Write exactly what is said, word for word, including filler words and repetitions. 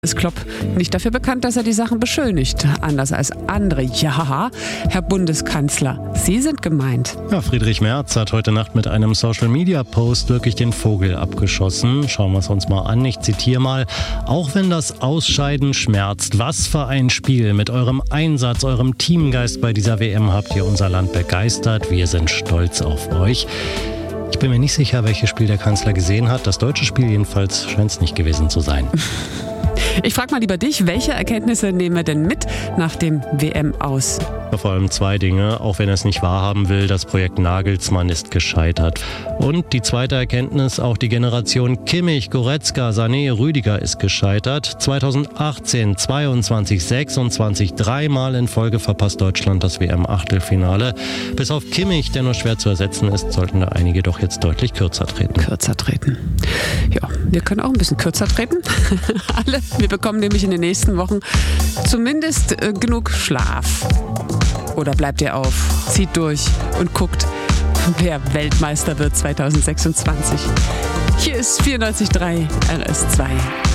Ist Klopp nicht dafür bekannt, dass er die Sachen beschönigt, anders als andere. Ja, Herr Bundeskanzler, Sie sind gemeint. Ja, Friedrich Merz hat heute Nacht mit einem Social-Media-Post wirklich den Vogel abgeschossen. Schauen wir es uns mal an. Ich zitiere mal. Auch wenn das Ausscheiden schmerzt, was für ein Spiel. Mit eurem Einsatz, eurem Teamgeist bei dieser W M habt ihr unser Land begeistert. Wir sind stolz auf euch. Ich bin mir nicht sicher, welches Spiel der Kanzler gesehen hat. Das deutsche Spiel jedenfalls scheint es nicht gewesen zu sein. Ich frage mal lieber dich, welche Erkenntnisse nehmen wir denn mit nach dem W M-Aus? Vor allem zwei Dinge, auch wenn er es nicht wahrhaben will, das Projekt Nagelsmann ist gescheitert. Und die zweite Erkenntnis, auch die Generation Kimmich, Goretzka, Sané, Rüdiger ist gescheitert. zweitausendachtzehn, zweiundzwanzig, sechsundzwanzig, dreimal in Folge verpasst Deutschland das W M-Achtelfinale. Bis auf Kimmich, der nur schwer zu ersetzen ist, sollten da einige doch jetzt deutlich kürzer treten. Kürzer treten. Ja, wir können auch ein bisschen kürzer treten. Alle. Wir bekommen nämlich in den nächsten Wochen zumindest äh, genug Schlaf. Oder bleibt ihr auf, zieht durch und guckt, wer Weltmeister wird zweitausendsechsundzwanzig. Hier ist vierundneunzig Komma drei R S zwei.